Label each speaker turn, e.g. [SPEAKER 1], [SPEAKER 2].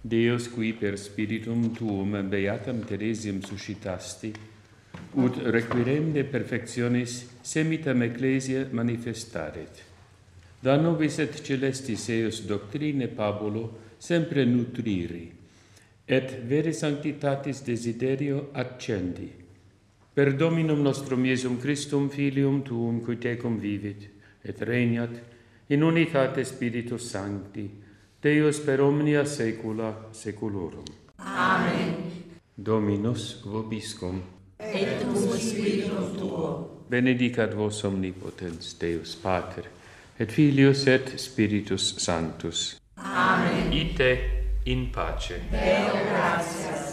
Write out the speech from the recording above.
[SPEAKER 1] Deus qui per spiritum tuum beatam Theresiam suscitasti, ut requirende perfectionis semitam ecclesia manifestaret. Da nobis et celestis eus doctrine Pabulo sempre nutriri, et vere sanctitatis desiderio accendi. Per Dominum nostrum Iesum Christum, Filium Tuum, qui tecum vivit, et regnat, in unitate Spiritus Sancti, Deus per omnia saecula saeculorum.
[SPEAKER 2] Amen.
[SPEAKER 1] Dominus vobiscum.
[SPEAKER 2] Et cum spiritum tuo.
[SPEAKER 1] Benedicat vos omnipotens Deus Pater, et Filius et Spiritus Sanctus.
[SPEAKER 2] Amen.
[SPEAKER 1] Ite in pace.
[SPEAKER 2] Deo gratias.